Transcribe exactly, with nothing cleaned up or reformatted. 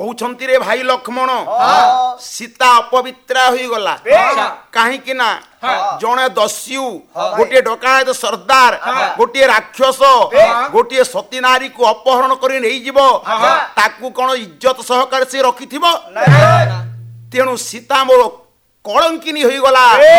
କହୁଛନ୍ତି ରେ ଭାଇ ଲକ୍ଷ୍ମଣ ସୀତା ଅପବିତ୍ରା ହୋଇଗଲା କାହିଁକି ନା ଜଣେ ଦସ୍ୟୁ ଗୋଟିଏ ଡକାୟତ ସର୍ଦ୍ଦାର ଗୋଟିଏ ରାକ୍ଷସ ଗୋଟିଏ ସତୀ ନାରୀକୁ ଅପହରଣ କରି ନେଇଯିବ ତାକୁ କଣ ଇଜ୍ଜତ ସହକାରେ ସେ ରଖିଥିବ ତେଣୁ ସୀତା ମୋର କଳଙ୍କିନୀ ହୋଇଗଲା।